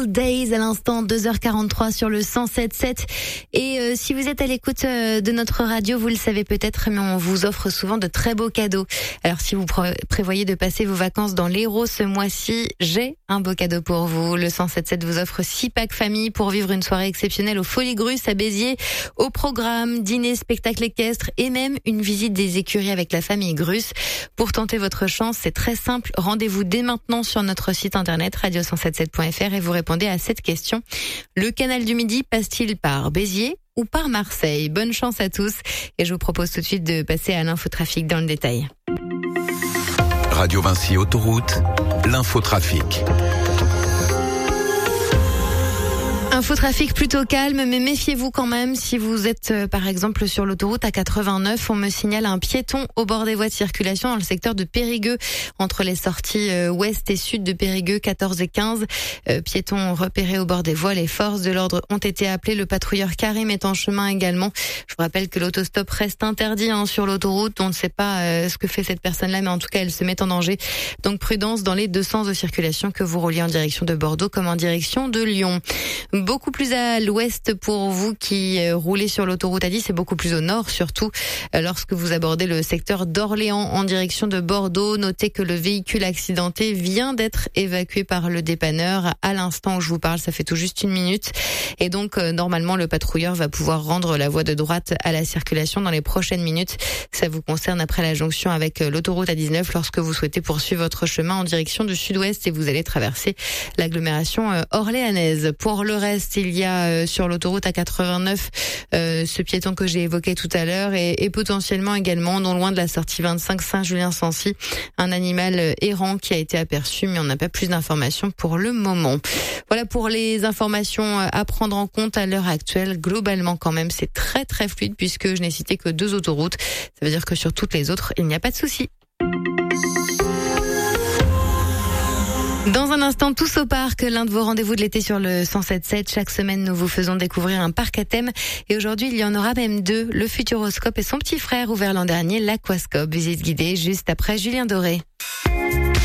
Days à l'instant, 2h43 sur le 107.7. Et si vous êtes à l'écoute de notre radio, vous le savez peut-être, mais on vous offre souvent de très beaux cadeaux. Alors si vous prévoyez de passer vos vacances dans l'Hérault ce mois-ci, j'ai un beau cadeau pour vous. Le 107.7 vous offre 6 packs famille pour vivre une soirée exceptionnelle au Folies Grus à Béziers. Au programme, dîner, spectacle équestre et même une visite des écuries avec la famille Grus. Pour tenter votre chance, c'est très simple. Rendez-vous dès maintenant sur notre site internet radio177.fr et vous répondez à cette question. Le canal du Midi passe-t-il par Béziers ou par Marseille? Bonne chance à tous et je vous propose tout de suite de passer à l'infotrafic dans le détail. Radio Vinci Autoroute, l'infotrafic. Infotrafic plutôt calme, mais méfiez-vous quand même si vous êtes par exemple sur l'autoroute A89. On me signale un piéton au bord des voies de circulation dans le secteur de Périgueux, entre les sorties ouest et sud de Périgueux 14 et 15. Piétons repérés au bord des voies, les forces de l'ordre ont été appelées. Le patrouilleur Karim est en chemin également. Je vous rappelle que l'autostop reste interdit sur l'autoroute. On ne sait pas ce que fait cette personne-là, mais en tout cas elle se met en danger. Donc prudence dans les deux sens de circulation, que vous rouliez en direction de Bordeaux comme en direction de Lyon. Beaucoup plus à l'ouest pour vous qui roulez sur l'autoroute A10 et beaucoup plus au nord surtout lorsque vous abordez le secteur d'Orléans en direction de Bordeaux. Notez que le véhicule accidenté vient d'être évacué par le dépanneur à l'instant où je vous parle, ça fait tout juste 1 minute. Et donc normalement le patrouilleur va pouvoir rendre la voie de droite à la circulation dans les prochaines minutes. Ça vous concerne après la jonction avec l'autoroute A19 lorsque vous souhaitez poursuivre votre chemin en direction du sud-ouest et vous allez traverser l'agglomération orléanaise. Pour le reste, il y a sur l'autoroute A89 ce piéton que j'ai évoqué tout à l'heure et potentiellement également non loin de la sortie 25 Saint-Julien-Sancy, un animal errant qui a été aperçu, mais on n'a pas plus d'informations pour le moment. Voilà pour les informations à prendre en compte à l'heure actuelle. Globalement quand même, c'est très très fluide puisque je n'ai cité que 2 autoroutes. Ça veut dire que sur toutes les autres, il n'y a pas de souci. Dans un instant, tous au parc, l'un de vos rendez-vous de l'été sur le 107.7. Chaque semaine, nous vous faisons découvrir un parc à thème. Et aujourd'hui, il y en aura même 2. Le Futuroscope et son petit frère, ouvert l'an dernier, l'Aquascope. Visite guidée juste après Julien Doré.